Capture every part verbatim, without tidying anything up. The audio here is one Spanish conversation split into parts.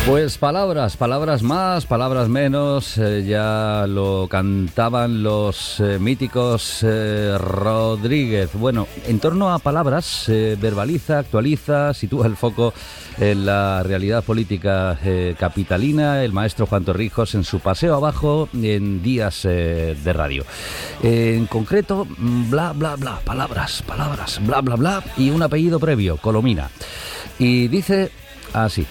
Pues palabras, palabras más, palabras menos, eh, ya lo cantaban los eh, míticos eh, Rodríguez. Bueno, en torno a palabras, eh, verbaliza, actualiza, sitúa el foco en la realidad política eh, capitalina el maestro Juan Torrijos en su paseo abajo en Días eh, de Radio. Eh, en concreto, bla, bla, bla, palabras, palabras, bla, bla, bla, y un apellido previo, Colomina. Y dice así.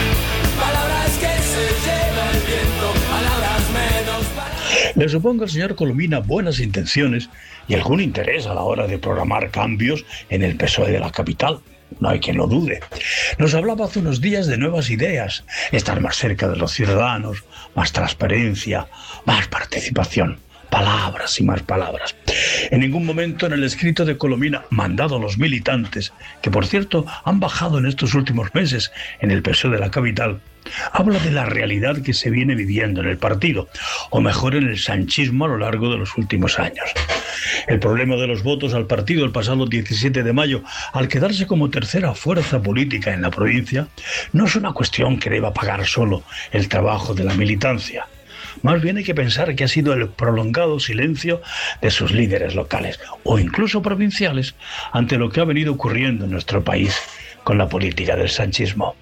Le supongo al señor Colomina buenas intenciones y algún interés a la hora de programar cambios en el P S O E de la capital. No hay quien lo dude. Nos hablaba hace unos días de nuevas ideas, estar más cerca de los ciudadanos, más transparencia, más participación. Palabras y más palabras. En ningún momento en el escrito de Colomina, mandado a los militantes, que por cierto han bajado en estos últimos meses en el P S O E de la capital, habla de la realidad que se viene viviendo en el partido, o mejor en el sanchismo a lo largo de los últimos años. El problema de los votos al partido el pasado diecisiete de mayo, al quedarse como tercera fuerza política en la provincia, no es una cuestión que deba pagar solo el trabajo de la militancia. Más bien hay que pensar que ha sido el prolongado silencio de sus líderes locales o incluso provinciales ante lo que ha venido ocurriendo en nuestro país con la política del sanchismo.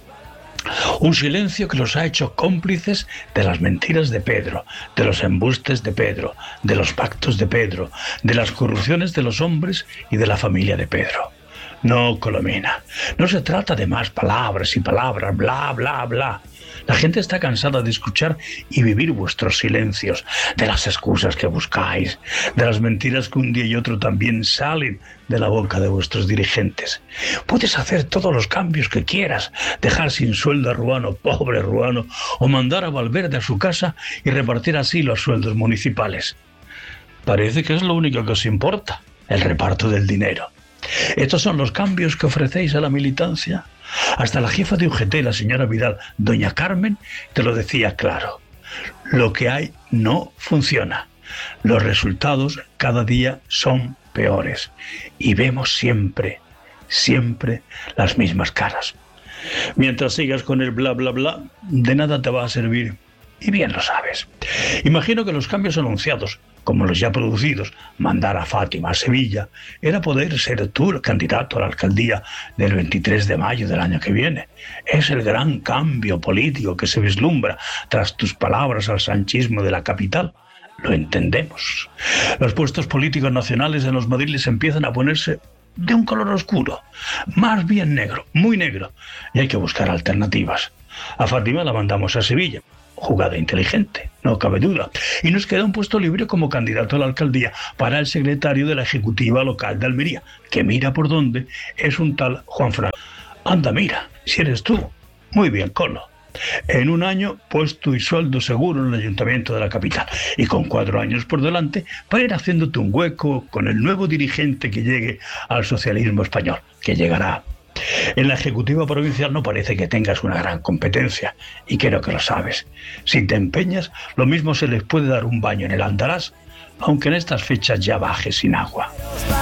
Un silencio que los ha hecho cómplices de las mentiras de Pedro, de los embustes de Pedro, de los pactos de Pedro, de las corrupciones de los hombres y de la familia de Pedro. No, Colomina, no se trata de más palabras y palabras, bla, bla, bla. La gente está cansada de escuchar y vivir vuestros silencios, de las excusas que buscáis, de las mentiras que un día y otro también salen de la boca de vuestros dirigentes. Puedes hacer todos los cambios que quieras, dejar sin sueldo a Ruano, pobre Ruano, o mandar a Valverde a su casa y repartir así los sueldos municipales. Parece que es lo único que os importa, el reparto del dinero. ¿Estos son los cambios que ofrecéis a la militancia? Hasta la jefa de U G T, la señora Vidal, doña Carmen, te lo decía claro. Lo que hay no funciona. Los resultados cada día son peores. Y vemos siempre, siempre las mismas caras. Mientras sigas con el bla, bla, bla, de nada te va a servir. Y bien lo sabes. Imagino que los cambios anunciados, como los ya producidos, mandar a Fátima a Sevilla, era poder ser tú el candidato a la alcaldía del veintitrés de mayo del año que viene. Es el gran cambio político que se vislumbra tras tus palabras al sanchismo de la capital. Lo entendemos. Los puestos políticos nacionales en los madriles empiezan a ponerse de un color oscuro, más bien negro, muy negro, y hay que buscar alternativas. A Fátima la mandamos a Sevilla. Jugada inteligente, no cabe duda. Y nos queda un puesto libre como candidato a la alcaldía para el secretario de la Ejecutiva Local de Almería, que mira por dónde, es un tal Juan Fran. Anda, mira, si eres tú. Muy bien, Colo. En un año, puesto y sueldo seguro en el ayuntamiento de la capital. Y con cuatro años por delante para ir haciéndote un hueco con el nuevo dirigente que llegue al socialismo español, que llegará. En la Ejecutiva Provincial no parece que tengas una gran competencia, y creo que lo sabes. Si te empeñas, lo mismo se les puede dar un baño en el Andarás, aunque en estas fechas ya baje sin agua.